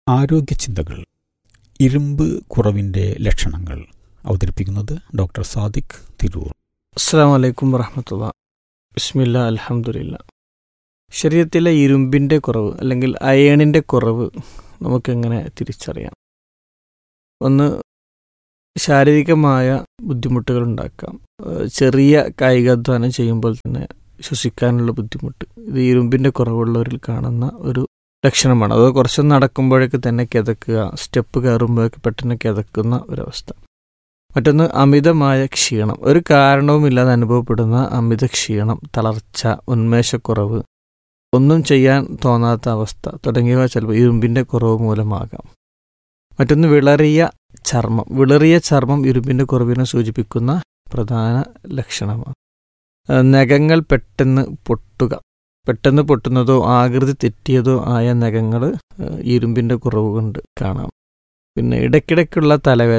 ആരോഗ്യ ചിന്തകൾ, ഇരുമ്പ് കുറവിൻ്റെ ലക്ഷണങ്ങൾ. അവതരിപ്പിക്കുന്നത് ഡോക്ടർ സാദിഖ് തിരൂർ. അസ്സലാമു അലൈക്കും വറഹ്മത്തുള്ളാഹി. ബിസ്മില്ലാ, അൽഹംദുലില്ലാ. ശരീരത്തിലെ ഇരുമ്പിൻ്റെ കുറവ് അല്ലെങ്കിൽ അയേണിൻ്റെ കുറവ് നമുക്കെങ്ങനെ തിരിച്ചറിയാം? ഒന്ന്, ശാരീരികമായ ബുദ്ധിമുട്ടുകൾ ഉണ്ടാക്കാം. ചെറിയ കായികാധ്വാനം ചെയ്യുമ്പോൾ തന്നെ ശ്വസിക്കാനുള്ള ബുദ്ധിമുട്ട്, ഇത് ഇരുമ്പിൻ്റെ കുറവുള്ളവരിൽ കാണുന്ന ഒരു ലക്ഷണമാണ്. അത് കുറച്ച് നടക്കുമ്പോഴേക്ക് തന്നെ കിതക്കുക, സ്റ്റെപ്പ് കയറുമ്പോഴേക്ക് പെട്ടെന്ന് കിതക്കുന്ന ഒരവസ്ഥ. മറ്റൊന്ന്, അമിതമായ ക്ഷീണം, ഒരു കാരണവുമില്ലാതെ അനുഭവപ്പെടുന്ന അമിത ക്ഷീണം, തളർച്ച, ഉന്മേഷക്കുറവ്, ഒന്നും ചെയ്യാൻ തോന്നാത്ത അവസ്ഥ തുടങ്ങിയവ ചിലപ്പോൾ ഇരുമ്പിൻ്റെ കുറവ് മൂലമാകാം. മറ്റൊന്ന്, വിളറിയ ചർമ്മം. വിളറിയ ചർമ്മം ഇരുമ്പിൻ്റെ കുറവിനെ സൂചിപ്പിക്കുന്ന പ്രധാന ലക്ഷണമാണ്. നഖങ്ങൾ പെട്ടെന്ന് പൊട്ടുക, പെട്ടെന്ന് പൊട്ടുന്നതോ ആകൃതി തെറ്റിയതോ ആയ നഖങ്ങൾ ഇരുമ്പിൻ്റെ കുറവ് കൊണ്ട് കാണാം. പിന്നെ ഇടയ്ക്കിടയ്ക്കുള്ള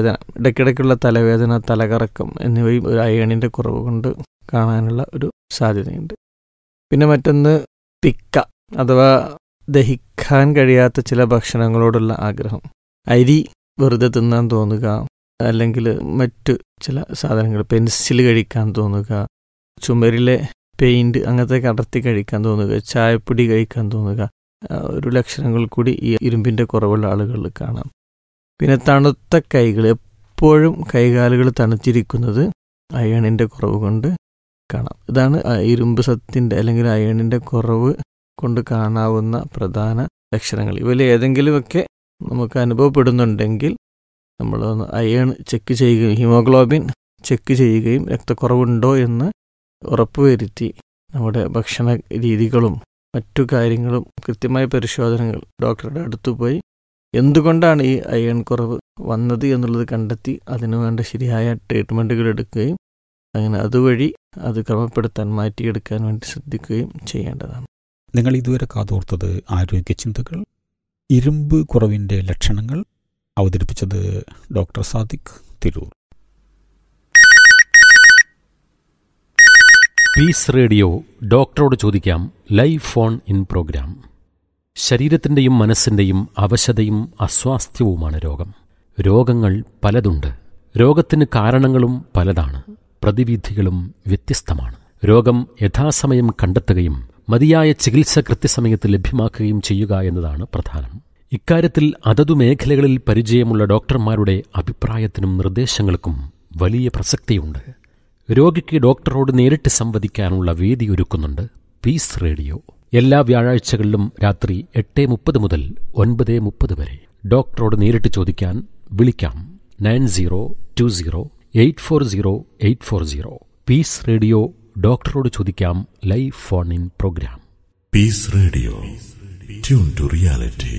തലവേദന, തലകറക്കം എന്നിവയും ഒരു അയേണിൻ്റെ കുറവ് കൊണ്ട് കാണാനുള്ള ഒരു സാധ്യതയുണ്ട്. പിന്നെ മറ്റൊന്ന്, തിക്ക അഥവാ ദഹിക്കാൻ കഴിയാത്ത ചില ഭക്ഷണങ്ങളോടുള്ള ആഗ്രഹം, അരി വെറുതെ തിന്നാൻ തോന്നുക, അല്ലെങ്കിൽ മറ്റു ചില സാധനങ്ങൾ, പെൻസിൽ കഴിക്കാൻ തോന്നുക, ചുമരിലെ പെയിൻറ് അങ്ങനത്തെ അടർത്തി കഴിക്കാൻ തോന്നുക, ചായപ്പൊടി കഴിക്കാൻ തോന്നുക, ഒരു ലക്ഷണങ്ങൾ കൂടി ഈ ഇരുമ്പിൻ്റെ കുറവുള്ള ആളുകളിൽ കാണാം. പിന്നെ തണുത്ത കൈകൾ, എപ്പോഴും കൈകാലുകൾ തണുത്തിരിക്കുന്നത് അയേണിൻ്റെ കുറവ് കൊണ്ട് കാണാം. ഇതാണ് ഇരുമ്പ് സത്തിൻ്റെ അല്ലെങ്കിൽ അയേണിൻ്റെ കുറവ് കൊണ്ട് കാണാവുന്ന പ്രധാന ലക്ഷണങ്ങൾ. ഇവയിൽ ഏതെങ്കിലുമൊക്കെ നമുക്ക് അനുഭവപ്പെടുന്നുണ്ടെങ്കിൽ നമ്മൾ അയേൺ ചെക്ക് ചെയ്യുകയും ഹീമോഗ്ലോബിൻ ചെക്ക് ചെയ്യുകയും രക്തക്കുറവുണ്ടോ എന്ന് ഉറപ്പുവരുത്തി നമ്മുടെ ഭക്ഷണ രീതികളും മറ്റു കാര്യങ്ങളും കൃത്യമായ പരിശോധനകൾ ഡോക്ടറുടെ അടുത്ത് പോയി എന്തുകൊണ്ടാണ് ഈ അയേൺ കുറവ് വന്നത് എന്നുള്ളത് കണ്ടെത്തി അതിനുവേണ്ട ശരിയായ ട്രീറ്റ്മെൻറ്റുകൾ എടുക്കുകയും അങ്ങനെ അതുവഴി അത് ക്രമപ്പെടുത്താൻ, മാറ്റിയെടുക്കാൻ വേണ്ടി ശ്രദ്ധിക്കുകയും ചെയ്യേണ്ടതാണ്. നിങ്ങൾ ഇതുവരെ കാതോർത്തത് ആരോഗ്യ ചിന്തകൾ, ഇരുമ്പ് കുറവിൻ്റെ ലക്ഷണങ്ങൾ. അവതരിപ്പിച്ചത് doctor Sadiq Tirur. Piece radio ഡോക്ടറോട് ചോദിക്കാം ലൈവ് ഫോൺ ഇൻ പ്രോഗ്രാം. ശരീരത്തിൻ്റെയും മനസ്സിൻ്റെയും അവശതയും അസ്വാസ്ഥ്യവുമാണ് രോഗം. രോഗങ്ങൾ പലതുണ്ട്. രോഗത്തിന് കാരണങ്ങളും പലതാണ്. പ്രതിവിധികളും വ്യത്യസ്തമാണ്. രോഗം യഥാസമയം കണ്ടെത്തുകയും മതിയായ ചികിത്സ കൃത്യസമയത്ത് ലഭ്യമാക്കുകയും ചെയ്യുക എന്നതാണ് പ്രധാനം. ഇക്കാര്യത്തിൽ അതതു മേഖലകളിൽ പരിചയമുള്ള ഡോക്ടർമാരുടെ അഭിപ്രായത്തിനും നിർദ്ദേശങ്ങൾക്കും വലിയ പ്രസക്തിയുണ്ട്. രോഗിക്ക് ഡോക്ടറോട് നേരിട്ട് സംവദിക്കാനുള്ള വേദി ഒരുക്കുന്നുണ്ട് പീസ് റേഡിയോ. എല്ലാ വ്യാഴാഴ്ചകളിലും രാത്രി 8:30 മുതൽ 9:30 വരെ. ഡോക്ടറോട് നേരിട്ട് ചോദിക്കാൻ വിളിക്കാം 9020840840. പീസ് റേഡിയോ ഡോക്ടറോട് ചോദിക്കാം live phone in programme. Piece radio, tune to reality.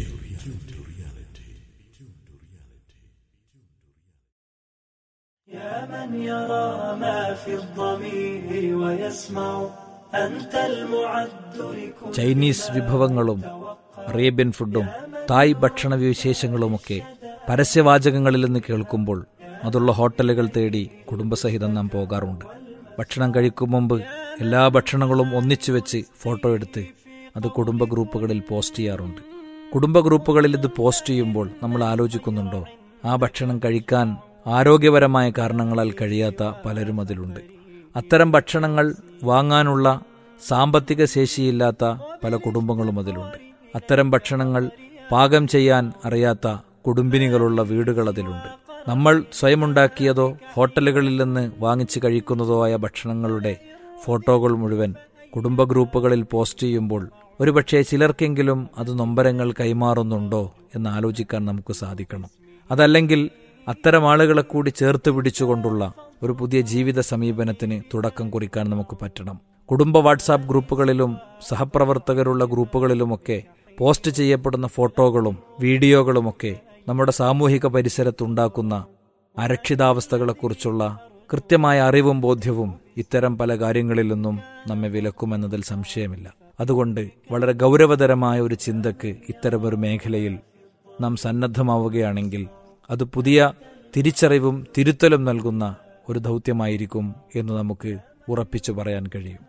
يا من يرى ما في الضمير ويسمع أنت المعد لكل. Chinese വിഭവങ്ങളും അറേബ്യൻ ഫുഡും തായ് ഭക്ഷണ വിശേഷങ്ങളുമൊക്കെ പരസ്യവാചകങ്ങളിൽ നിന്ന് കേൾക്കുമ്പോൾ അതുള്ള ഹോട്ടലുകൾ തേടി കുടുംബസഹിതം നാം പോകാറുണ്ട്. ഭക്ഷണം കഴിക്കും മുമ്പ് എല്ലാ ഭക്ഷണങ്ങളും ഒന്നിച്ചു വെച്ച് ഫോട്ടോ എടുത്ത് അത് കുടുംബ ഗ്രൂപ്പുകളിൽ പോസ്റ്റ് ചെയ്യാറുണ്ട്. കുടുംബ ഗ്രൂപ്പുകളിൽ ഇത് പോസ്റ്റ് ചെയ്യുമ്പോൾ നമ്മൾ ആലോചിക്കുന്നുണ്ടോ, ആ ഭക്ഷണം കഴിക്കാൻ ആരോഗ്യപരമായ കാരണങ്ങളാൽ കഴിയാത്ത പലരും അതിലുണ്ട്. അത്തരം ഭക്ഷണങ്ങൾ വാങ്ങാനുള്ള സാമ്പത്തിക ശേഷിയില്ലാത്ത പല കുടുംബങ്ങളും അതിലുണ്ട്. അത്തരം ഭക്ഷണങ്ങൾ പാകം ചെയ്യാൻ അറിയാത്ത കുടുംബിനികളുള്ള വീടുകൾ അതിലുണ്ട്. നമ്മൾ സ്വയമുണ്ടാക്കിയതോ ഹോട്ടലുകളിൽ നിന്ന് വാങ്ങിച്ച് കഴിക്കുന്നതോ ആയ ഭക്ഷണങ്ങളുടെ ഫോട്ടോകൾ മുഴുവൻ കുടുംബ ഗ്രൂപ്പുകളിൽ പോസ്റ്റ് ചെയ്യുമ്പോൾ ഒരുപക്ഷെ ചിലർക്കെങ്കിലും അത് നൊമ്പരങ്ങൾ കൈമാറുന്നുണ്ടോ എന്ന് ആലോചിക്കാൻ നമുക്ക് സാധിക്കണം. അതല്ലെങ്കിൽ അത്തരം ആളുകളെ കൂടി ചേർത്ത് പിടിച്ചുകൊണ്ടുള്ള ഒരു പുതിയ ജീവിത സമീപനത്തിന് തുടക്കം കുറിക്കാൻ നമുക്ക് പറ്റണം. കുടുംബ വാട്സാപ്പ് ഗ്രൂപ്പുകളിലും സഹപ്രവർത്തകരുള്ള ഗ്രൂപ്പുകളിലുമൊക്കെ പോസ്റ്റ് ചെയ്യപ്പെടുന്ന ഫോട്ടോകളും വീഡിയോകളുമൊക്കെ നമ്മുടെ സാമൂഹിക പരിസരത്തുണ്ടാക്കുന്ന അരക്ഷിതാവസ്ഥകളെക്കുറിച്ചുള്ള കൃത്യമായ അറിവും ബോധ്യവും ഇത്തരം പല കാര്യങ്ങളിൽ നിന്നും നമ്മെ വിലക്കുമെന്നതിൽ സംശയമില്ല. അതുകൊണ്ട് വളരെ ഗൗരവതരമായ ഒരു ചിന്തക്ക് ഇത്തരമൊരു മേഖലയിൽ നാം സന്നദ്ധമാവുകയാണെങ്കിൽ അത് പുതിയ തിരിച്ചറിവും തിരുത്തലും നൽകുന്ന ഒരു ദൗത്യമായിരിക്കും എന്ന് നമുക്ക് ഉറപ്പിച്ചു പറയാൻ കഴിയും.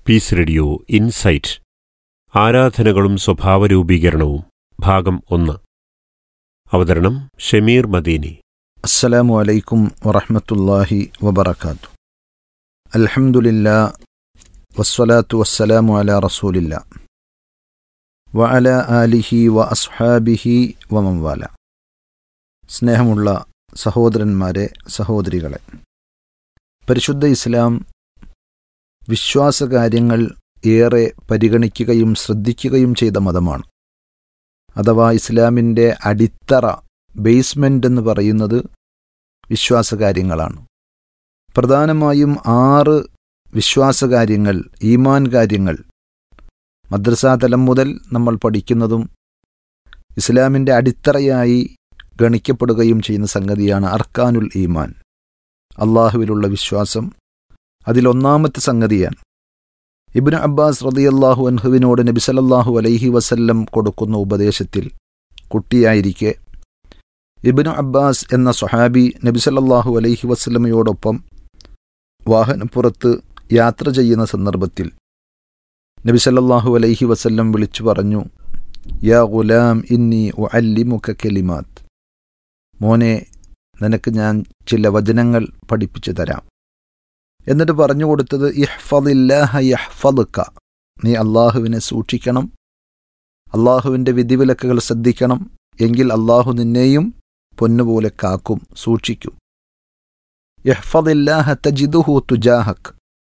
പീസ് റേഡിയോ ഇൻസൈറ്റ് ആരാധനകളും സ്വഭാവരൂപീകരണവും ഭാഗം 1. അവതരണം ഷമീർ മദീനി. അസ്സലാമു അലൈക്കും വറഹ്മത്തുള്ളാഹി വബറകാതുഹു. അൽഹംദുലില്ലാ വസ്സലാത്തു വസ്സലാമു അലാ റസൂലില്ലാ വഅലാ ആലിഹി വ അസ്ഹാബിഹി വമൻ വാല. സ്നേഹമുള്ള സഹോദരന്മാരെ, സഹോദരികളെ, പരിശുദ്ധ ഇസ്ലാം വിശ്വാസകാര്യങ്ങൾ ഏറെ പരിഗണിക്കുകയും ശ്രദ്ധിക്കുകയും ചെയ്ത മതമാണ്. അഥവാ ഇസ്ലാമിൻ്റെ അടിത്തറ, ബേസ്മെൻ്റ് എന്ന് പറയുന്നത് വിശ്വാസകാര്യങ്ങളാണ്. പ്രധാനമായും 6 വിശ്വാസകാര്യങ്ങൾ, ഈമാൻ കാര്യങ്ങൾ മദ്രസാ തലം മുതൽ നമ്മൾ പഠിക്കുന്നതും ഇസ്ലാമിൻ്റെ അടിത്തറയായി ഗണിക്കപ്പെടുകയും ചെയ്യുന്ന സംഗതിയാണ് അർക്കാനുൽ ഈമാൻ, അള്ളാഹുവിലുള്ള വിശ്വാസം. അതിലൊന്നാമത്തെ സംഗതിയാണ് ഇബ്നു അബ്ബാസ് റളിയല്ലാഹു അൻഹുവിനോട് നബി സല്ലല്ലാഹു അലൈഹി വസല്ലം കൊടുക്കുന്ന ഉപദേശത്തിൽ കുട്ടിയായിരിക്കെ ഇബ്നു അബ്ബാസ് എന്ന സ്വഹാബി നബി സല്ലല്ലാഹു അലൈഹി വസല്ലമയോടൊപ്പം വാഹനപ്പുറത്ത് യാത്ര ചെയ്യുന്ന സന്ദർഭത്തിൽ നബി സല്ലല്ലാഹു അലൈഹി വസല്ലം വിളിച്ചു പറഞ്ഞു, യാ ഗുലാം ഇന്നി ഉഅല്ലിമുക കലിമാത്ത്, മോനെ, നിനക്ക് ഞാൻ ചില വചനങ്ങൾ പഠിപ്പിച്ചു തരാം. എന്നിട്ട് പറഞ്ഞു കൊടുത്തത് ഇഹ്ഫദില്ലാഹ യഹ്ഫദുക, നീ അള്ളാഹുവിനെ സൂക്ഷിക്കണം, അള്ളാഹുവിൻ്റെ വിധിവിലക്കുകൾ ശ്രദ്ധിക്കണം, എങ്കിൽ അള്ളാഹു നിന്നെയും പൊന്നുപോലെ കാക്കും, സൂക്ഷിക്കും. ഇഹ്ഫദില്ലാഹ തജിദുഹു തുജാഹക്,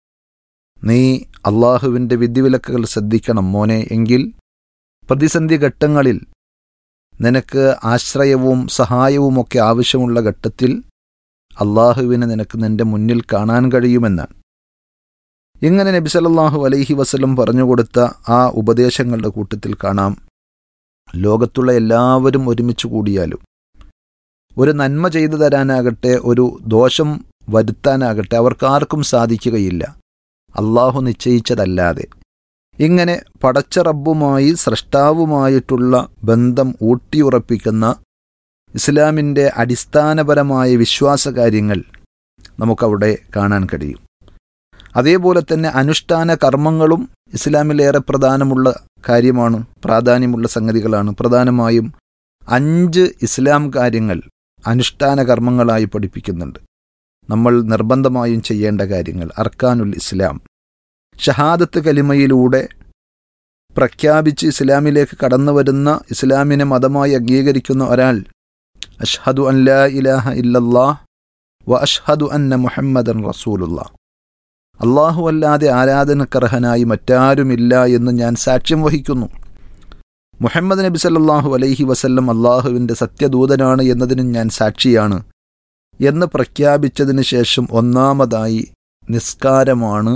നീ അള്ളാഹുവിൻ്റെ വിധിവിലക്കുകൾ ശ്രദ്ധിക്കണം മോനെ, എങ്കിൽ പ്രതിസന്ധി ഘട്ടങ്ങളിൽ നിനക്ക് ആശ്രയവും സഹായവുമൊക്കെ ആവശ്യമുള്ള ഘട്ടത്തിൽ അള്ളാഹുവിനെ നിനക്ക് നിന്റെ മുന്നിൽ കാണാൻ കഴിയുമെന്നാണ്. ഇങ്ങനെ നബി സല്ലല്ലാഹു അലൈഹി വസല്ലം പറഞ്ഞുകൊടുത്ത ആ ഉപദേശങ്ങളുടെ കൂട്ടത്തിൽ കാണാം, ലോകത്തുള്ള എല്ലാവരും ഒരുമിച്ച് കൂടിയാലും ഒരു നന്മ ചെയ്തു തരാനാകട്ടെ, ഒരു ദോഷം വരുത്താനാകട്ടെ അവർക്കാർക്കും സാധിക്കുകയില്ല, അള്ളാഹു നിശ്ചയിച്ചതല്ലാതെ. ഇങ്ങനെ പടച്ച റബ്ബുമായി, സ്രഷ്ടാവുമായിട്ടുള്ള ബന്ധം ഊട്ടിയുറപ്പിക്കുന്ന ഇസ്ലാമിൻ്റെ അടിസ്ഥാനപരമായ വിശ്വാസകാര്യങ്ങൾ നമുക്കവിടെ കാണാൻ കഴിയും. അതേപോലെ തന്നെ അനുഷ്ഠാന കർമ്മങ്ങളും ഇസ്ലാമിലേറെ പ്രാധാന്യമുള്ള സംഗതികളാണ്. പ്രധാനമായും 5 ഇസ്ലാം കാര്യങ്ങൾ അനുഷ്ഠാന കർമ്മങ്ങളായി പഠിപ്പിക്കുന്നുണ്ട്. നമ്മൾ നിർബന്ധമായും ചെയ്യേണ്ട കാര്യങ്ങൾ അർക്കാനുൽ ഇസ്ലാം. ഷഹാദത്ത് കലിമയിലൂടെ പ്രഖ്യാപിച്ച് ഇസ്ലാമിലേക്ക് കടന്നു വരുന്ന, ഇസ്ലാമിനെ മതമായി അംഗീകരിക്കുന്ന ഒരാൾ അഷ്ഹദു അൻ ലാ ഇലാഹ ഇല്ലല്ലാഹ് വ അഷ്ഹദു അന്ന മുഹമ്മദൻ റസൂലുള്ളാഹ്, അള്ളാഹു അല്ലാതെ ആരാധനക്കർഹനായി മറ്റാരുമില്ല എന്ന് ഞാൻ സാക്ഷ്യം വഹിക്കുന്നു, മുഹമ്മദ് നബി സല്ലല്ലാഹു അലൈഹി വസല്ലം അള്ളാഹുവിൻ്റെ സത്യദൂതനാണ് എന്നതിനും ഞാൻ സാക്ഷിയാണ് എന്ന് പ്രഖ്യാപിച്ചതിന് ശേഷം ഒന്നാമതായി നിസ്കാരമാണ്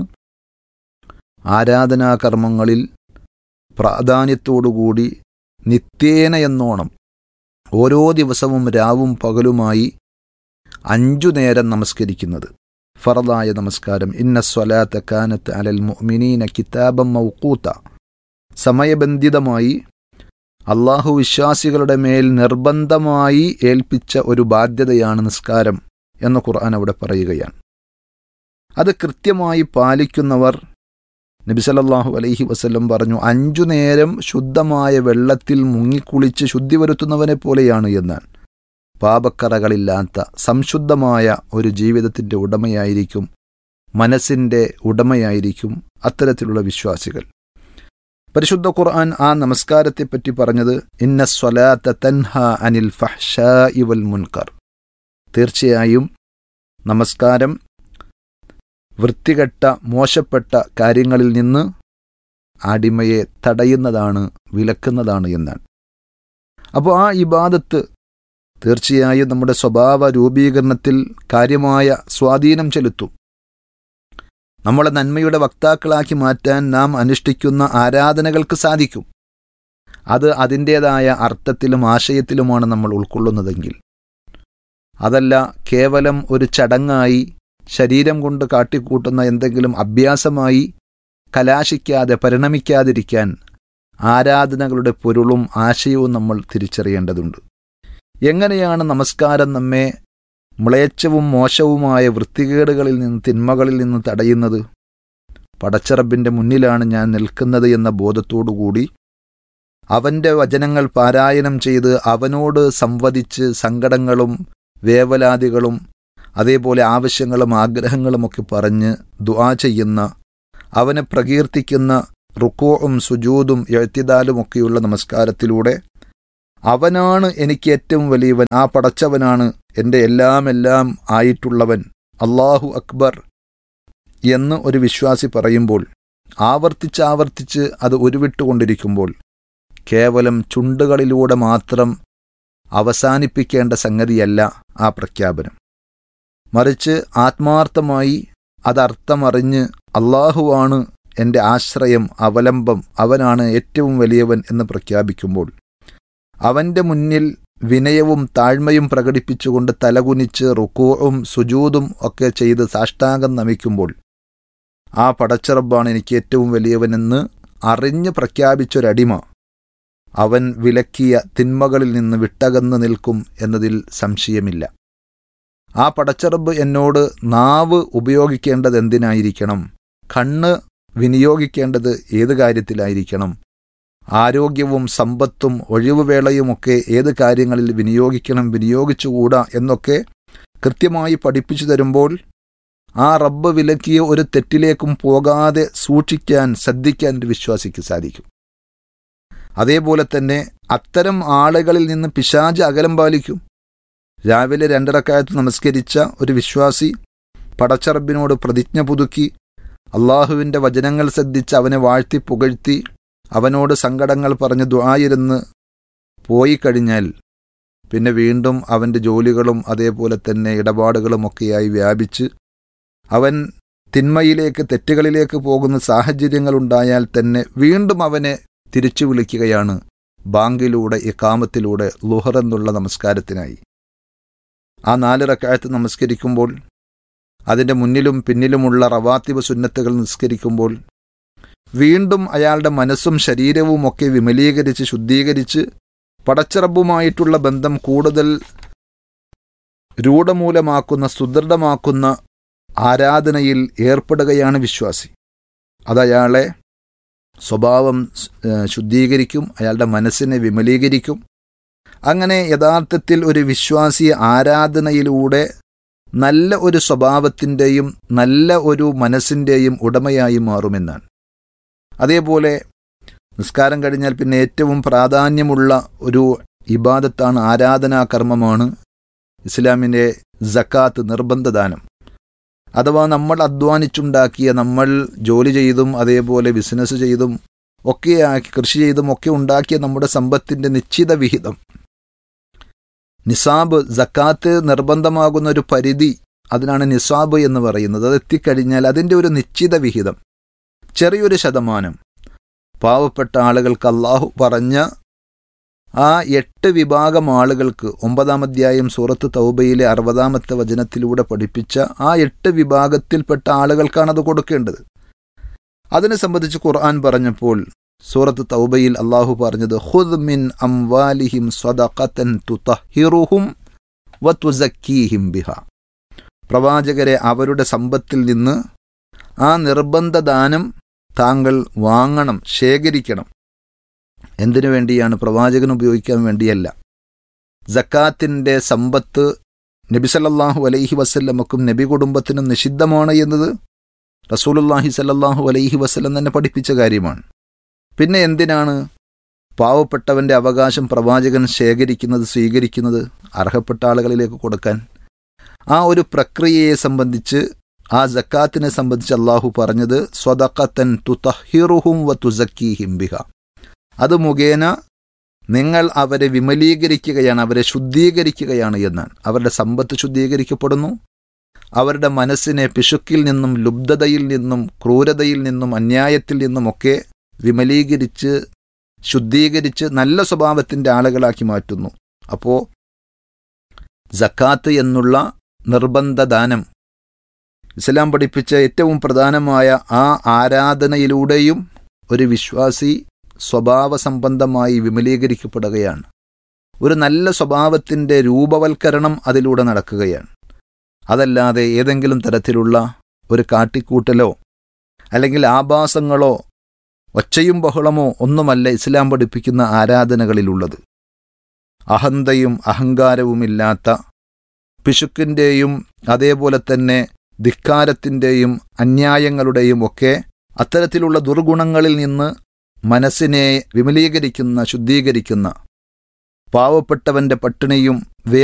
ആരാധനാകർമ്മങ്ങളിൽ പ്രാധാന്യത്തോടുകൂടി നിത്യേന എന്നോണം ഓരോ ദിവസവും രാവും പകലുമായി 5 നേരം നമസ്കരിക്കുന്നത്, ഫർദായ നമസ്കാരം. ഇന്ന സ്വലാത്ത കാനത്ത് അലൽ മുഅ്മിനീന കിതാബം മൗഖൂത, സമയബന്ധിതമായി അള്ളാഹു വിശ്വാസികളുടെ മേൽ നിർബന്ധമായി ഏൽപ്പിച്ച ഒരു ബാധ്യതയാണ് നിസ്കാരം എന്ന് ഖുർആൻ അവിടെ പറയുകയാണ്. അത് കൃത്യമായി പാലിക്കുന്നവർ, നബി സല്ലല്ലാഹു അലൈഹി വസല്ലം പറഞ്ഞു, 5 നേരം ശുദ്ധമായ വെള്ളത്തിൽ മുങ്ങിക്കുളിച്ച് ശുദ്ധി വരുത്തുന്നവനെ പോലെയാണ് എന്നാണ്. പാപക്കറകളില്ലാത്ത സംശുദ്ധമായ ഒരു ജീവിതത്തിൻ്റെ ഉടമയായിരിക്കും, മനസ്സിൻ്റെ ഉടമയായിരിക്കും അത്തരത്തിലുള്ള വിശ്വാസികൾ. പരിശുദ്ധ ഖുർആൻ ആ നമസ്കാരത്തെപ്പറ്റി പറഞ്ഞത് ഇന്ന സ്വലാത്ത തൻഹ അനിൽ ഫഹ്ശാഇ വൽ മുൻകർ, തീർച്ചയായും നമസ്കാരം വൃത്തികെട്ട മോശപ്പെട്ട കാര്യങ്ങളിൽ നിന്ന് അടിമയെ തടയുന്നതാണ്, വിലക്കുന്നതാണ് എന്നാണ്. അപ്പോൾ ആ ഇബാദത്ത് തീർച്ചയായും നമ്മുടെ സ്വഭാവ രൂപീകരണത്തിൽ കാര്യമായ സ്വാധീനം ചെലുത്തും. നമ്മളെ നന്മയുടെ വക്താക്കളാക്കി മാറ്റാൻ നാം അനുഷ്ഠിക്കുന്ന ആരാധനകൾക്ക് സാധിക്കും. അത് അതിൻ്റേതായ അർത്ഥത്തിലും ആശയത്തിലുമാണ് നമ്മൾ ഉൾക്കൊള്ളുന്നതെങ്കിൽ, അതല്ല കേവലം ഒരു ചടങ്ങായി ശരീരം കൊണ്ട് കാട്ടിക്കൂട്ടുന്ന എന്തെങ്കിലും അഭ്യാസമായി കലാശിക്കാതെ പരിണമിക്കാതിരിക്കാൻ ആരാധനകളുടെ പൊരുളും ആശയവും നമ്മൾ തിരിച്ചറിയേണ്ടതുണ്ട്. എങ്ങനെയാണ് നമസ്കാരം നമ്മെ മ്ലേച്ഛവും മോശവുമായ വൃത്തികേടുകളിൽ നിന്ന്, തിന്മകളിൽ നിന്ന് തടയുന്നത്? പടച്ചറബിൻ്റെ മുന്നിലാണ് ഞാൻ നിൽക്കുന്നത് എന്ന ബോധത്തോടുകൂടി അവൻ്റെ വചനങ്ങൾ പാരായണം ചെയ്ത് അവനോട് സംവദിച്ച് സങ്കടങ്ങളും വേവലാതികളും അതേപോലെ ആവശ്യങ്ങളും ആഗ്രഹങ്ങളുമൊക്കെ പറഞ്ഞ് ദുആ ചെയ്യുന്ന, അവനെ പ്രകീർത്തിക്കുന്ന റുക്കൂഉം സുജൂദും ഇഅ്തിദാലുമൊക്കെയുള്ള നമസ്കാരത്തിലൂടെ അവനാണ് എനിക്ക് ഏറ്റവും വലിയവൻ, ആ പടച്ചവനാണ് എൻ്റെ എല്ലാം ആയിട്ടുള്ളവൻ, അല്ലാഹു അക്ബർ എന്ന് ഒരു വിശ്വാസി പറയുമ്പോൾ, ആവർത്തിച്ച് അത് ഉരുവിട്ടുകൊണ്ടിരിക്കുമ്പോൾ കേവലം ചുണ്ടുകളിലൂടെ മാത്രം അവസാനിപ്പിക്കേണ്ട സംഗതിയല്ല ആ പ്രഖ്യാപനം. മറിച്ച് ആത്മാർത്ഥമായി അതർത്ഥമറിഞ്ഞ് അല്ലാഹുവാണ് എൻ്റെ ആശ്രയം, അവലംബം, അവനാണ് ഏറ്റവും വലിയവൻ എന്ന് പ്രഖ്യാപിക്കുമ്പോൾ അവൻ്റെ മുന്നിൽ വിനയവും താഴ്മയും പ്രകടിപ്പിച്ചുകൊണ്ട് തലകുനിച്ച് റുക്കൂഉം സുജൂദും ഒക്കെ ചെയ്ത് സാഷ്ടാംഗം നമിക്കുമ്പോൾ ആ പടച്ചറബ്ബാണ് എനിക്ക് ഏറ്റവും വലിയവനെന്ന് അറിഞ്ഞ് പ്രഖ്യാപിച്ചൊരടിമ അവൻ വിലക്കിയ തിന്മകളിൽ നിന്ന് വിട്ടകന്ന് നിൽക്കും എന്നതിൽ സംശയമില്ല. ആ പടച്ചറബ്ബ് എന്നോട് നാവ് ഉപയോഗിക്കേണ്ടത് എന്തിനായിരിക്കണം, കണ്ണ് വിനിയോഗിക്കേണ്ടത് ഏത് കാര്യത്തിലായിരിക്കണം, ആരോഗ്യവും സമ്പത്തും ഒഴിവുവേളയുമൊക്കെ ഏത് കാര്യങ്ങളിൽ വിനിയോഗിച്ചുകൂടാ എന്നൊക്കെ കൃത്യമായി പഠിപ്പിച്ചു തരുമ്പോൾ ആ റബ്ബ് വിലക്കിയ ഒരു തെറ്റിലേക്കും പോകാതെ സൂക്ഷിക്കാൻ, ശ്രദ്ധിക്കാൻ ഒരു വിശ്വാസിക്ക് സാധിക്കും. അതേപോലെ തന്നെ അത്തരം ആളുകളിൽ നിന്ന് പിശാച് അകലം പാലിക്കും. രാവിലെ 2 റക്അത്ത് നമസ്കരിച്ച ഒരു വിശ്വാസി പടച്ചറബിനോട് പ്രതിജ്ഞ പുതുക്കി അള്ളാഹുവിൻ്റെ വചനങ്ങൾ ശ്രദ്ധിച്ച് അവനെ വാഴ്ത്തി പുകഴ്ത്തി അവനോട് സങ്കടങ്ങൾ പറഞ്ഞ് ദുആയിരുന്ന് പോയി കഴിഞ്ഞാൽ പിന്നെ വീണ്ടും അവൻ്റെ ജോലികളും അതേപോലെ തന്നെ ഇടപാടുകളുമൊക്കെയായി വ്യാപിച്ച് അവൻ തിന്മയിലേക്ക്, തെറ്റുകളിലേക്ക് പോകുന്ന സാഹചര്യങ്ങളുണ്ടായാൽ തന്നെ വീണ്ടും അവനെ തിരിച്ചു വിളിക്കുകയാണ് ബാങ്കിലൂടെ, ഇഖാമത്തിലൂടെ, ളുഹർ എന്നുള്ള നമസ്കാരത്തിനായി. ആ 4 റക്അത്ത് നമസ്കരിക്കുമ്പോൾ അതിൻ്റെ മുന്നിലും പിന്നിലുമുള്ള റവാത്തിബ് സുന്നത്തുകൾ നിസ്കരിക്കുമ്പോൾ വീണ്ടും അയാളുടെ മനസ്സും ശരീരവും ഒക്കെ വിമലീകരിച്ച് ശുദ്ധീകരിച്ച് പടച്ചറബുമായിട്ടുള്ള ബന്ധം കൂടുതൽ രൂഢമൂലമാക്കുന്ന, സുദൃഢമാക്കുന്ന ആരാധനയിൽ ഏർപ്പെടുകയാണ് വിശ്വാസി. അതയാളെ സ്വഭാവം ശുദ്ധീകരിക്കും, അയാളുടെ മനസ്സിനെ വിമലീകരിക്കും. അങ്ങനെ യഥാർത്ഥത്തിൽ ഒരു വിശ്വാസി ആരാധനയിലൂടെ നല്ല ഒരു സ്വഭാവത്തിൻ്റെയും നല്ല ഒരു മനസ്സിൻ്റെയും ഉടമയായി മാറുമെന്നാണ്. അതേപോലെ നിസ്കാരം കഴിഞ്ഞാൽ പിന്നെ ഏറ്റവും പ്രാധാന്യമുള്ള ഒരു ഇബാദത്താണ്, ആരാധനാ കർമ്മമാണ് ഇസ്ലാമിൻ്റെ സക്കാത്ത്, നിർബന്ധദാനം. അഥവാ നമ്മൾ അധ്വാനിച്ചുണ്ടാക്കിയ, നമ്മൾ ജോലി ചെയ്തും അതേപോലെ ബിസിനസ് ചെയ്തും ഒക്കെ കൃഷി ചെയ്തും ഒക്കെ ഉണ്ടാക്കിയ നമ്മുടെ സമ്പത്തിൻ്റെ നിശ്ചിത വിഹിതം, നിസാബ്, സക്കാത്ത് നിർബന്ധമാകുന്ന ഒരു പരിധി, അതിനാണ് നിസാബ് എന്ന് പറയുന്നത്. അത് എത്തിക്കഴിഞ്ഞാൽ അതിൻ്റെ ഒരു നിശ്ചിത വിഹിതം, ചെറിയൊരു ശതമാനം പാവപ്പെട്ട ആളുകൾക്ക് അള്ളാഹു പറഞ്ഞ ആ 8 വിഭാഗം ആളുകൾക്ക് 9-ാം അധ്യായം സൂറത്ത് തൗബയിലെ 60-ാമത്തെ വചനത്തിലൂടെ പഠിപ്പിച്ച ആ 8 വിഭാഗത്തിൽപ്പെട്ട ആളുകൾക്കാണ് അത് കൊടുക്കേണ്ടത്. അതിനെ സംബന്ധിച്ച് ഖുർആൻ പറഞ്ഞപ്പോൾ സൂറത്ത് തൗബയിൽ അള്ളാഹു പറഞ്ഞത് ഖുദ് മിൻ അംവാലിഹിം സ്വദഖതൻ തുതഹിറുഹും വതുസക്കീഹിം ബിഹാ. പ്രവാചകരെ, അവരുടെ സമ്പത്തിൽ നിന്ന് ആ നിർബന്ധ ദാനം താങ്കൾ വാങ്ങണം, ശേഖരിക്കണം. എന്തിനു വേണ്ടിയാണ്? പ്രവാചകൻ ഉപയോഗിക്കാൻ വേണ്ടിയല്ല. സക്കാത്തിൻ്റെ സമ്പത്ത് നബി സല്ലല്ലാഹു അലൈഹി വസല്ലമക്കും നബി കുടുംബത്തിനും നിഷിദ്ധമാണ് എന്നത് റസൂലുള്ളാഹി സല്ലല്ലാഹു അലൈഹി വസല്ലം തന്നെ പഠിപ്പിച്ച കാര്യമാണ്. പിന്നെ എന്തിനാണ് പാവപ്പെട്ടവൻ്റെ അവകാശം പ്രവാചകൻ ശേഖരിക്കുന്നത്, സ്വീകരിക്കുന്നത്? അർഹപ്പെട്ട ആളുകളിലേക്ക് കൊടുക്കാൻ. ആ ഒരു പ്രക്രിയയെ സംബന്ധിച്ച്, ആ സക്കാത്തിനെ സംബന്ധിച്ച് അള്ളാഹു പറഞ്ഞത് സ്വദഖതൻ തുതഹിറുഹും വതുസക്കീഹിം ബിഹാ. അത് മുഖേന നിങ്ങൾ അവരെ വിമലീകരിക്കുകയാണ്, അവരെ ശുദ്ധീകരിക്കുകയാണ് എന്നാണ്. അവരുടെ സമ്പത്ത് ശുദ്ധീകരിക്കപ്പെടുന്നു, അവരുടെ മനസ്സിനെ പിശുക്കിൽ നിന്നും, ലുബ്ധതയിൽ നിന്നും, ക്രൂരതയിൽ നിന്നും, അന്യായത്തിൽ നിന്നുമൊക്കെ വിമലീകരിച്ച് ശുദ്ധീകരിച്ച് നല്ല സ്വഭാവത്തിൻ്റെ ആളുകളാക്കി മാറ്റുന്നു. അപ്പോൾ സക്കാത്ത് എന്നുള്ള നിർബന്ധ ദാനം ഇസ്ലാം പഠിപ്പിച്ച ഏറ്റവും പ്രധാനമായ ആ ആരാധനയിലൂടെയും ഒരു വിശ്വാസി സ്വഭാവ സംബന്ധമായി വിമലീകരിക്കപ്പെടുകയാണ്. ഒരു നല്ല സ്വഭാവത്തിൻ്റെ രൂപവൽക്കരണം അതിലൂടെ നടക്കുകയാണ്. അതല്ലാതെ ഏതെങ്കിലും തരത്തിലുള്ള ഒരു കാട്ടിക്കൂട്ടലോ അല്ലെങ്കിൽ ആഭാസങ്ങളോ ഒച്ചയും ബഹളമോ ഒന്നുമല്ല ഇസ്ലാം പഠിപ്പിക്കുന്ന ആരാധനകളിലുള്ളത്. അഹന്തയും അഹങ്കാരവുമില്ലാത്ത, പിശുക്കിൻ്റെയും അതേപോലെ തന്നെ ധിക്കാരത്തിൻ്റെയും അന്യായങ്ങളുടെയും ഒക്കെ അത്തരത്തിലുള്ള ദുർഗുണങ്ങളിൽ നിന്ന് മനസ്സിനെ വിമലീകരിക്കുന്ന, ശുദ്ധീകരിക്കുന്ന, പാവപ്പെട്ടവൻ്റെ പട്ടിണിയും